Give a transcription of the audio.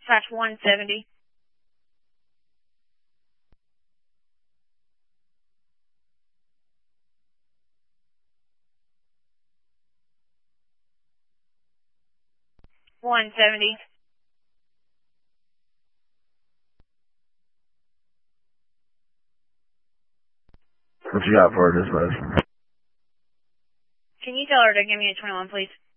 Dispatch 170. $170. What you got for her, dispatch? Can you tell her to give me a 21, please?